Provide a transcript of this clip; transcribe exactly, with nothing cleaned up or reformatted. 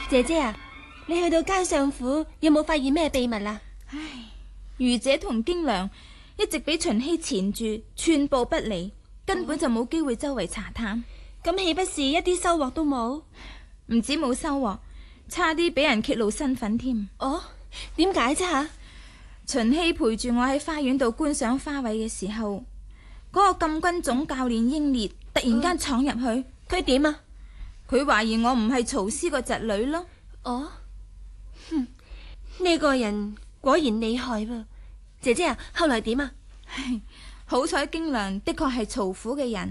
姐姐啊，你去到監上府有冇發現咩秘密啊？ 唉，余姐同京良一直俾秦希纏住，寸步不離，根本就冇機會周圍查探。 咁豈不是一啲收穫都冇？ 唔止冇收穫，差啲俾人揭露身份添。 哦，點解啫吓？ 秦希陪住我喺花園度觀賞花卉嘅時候，嗰、那個禁軍總教練英烈突然間闖入去， 佢點、呃、啊？ 佢懷疑我唔係曹師個侄女咯。 哦，哼，呢、這個人果然厲害噃。姐姐啊，後來點啊？ 好彩京良的確係曹府嘅人。